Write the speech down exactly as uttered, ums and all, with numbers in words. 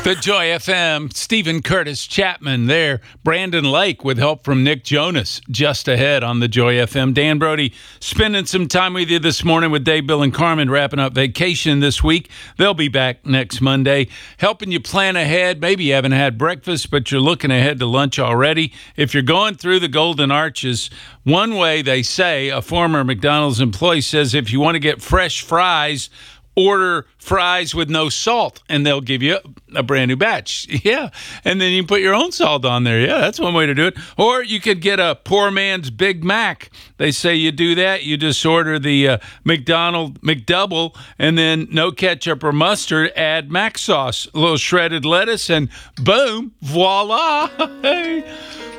The Joy F M, Stephen Curtis Chapman there. Brandon Lake with help from Nick Jonas just ahead on the Joy F M. Dan Brody spending some time with you this morning with Dave, Bill, and Carmen wrapping up vacation this week. They'll be back next Monday, helping you plan ahead. Maybe you haven't had breakfast, but you're looking ahead to lunch already. If you're going through the Golden Arches, one way they say, a former McDonald's employee says, if you want to get fresh fries, order fries with no salt, and they'll give you a brand new batch. Yeah, and then you can put your own salt on there. Yeah, that's one way to do it. Or you could get a poor man's Big Mac. They say you do that, you just order the uh, McDonald McDouble, and then no ketchup or mustard, add mac sauce, a little shredded lettuce, and boom, voila. Hey.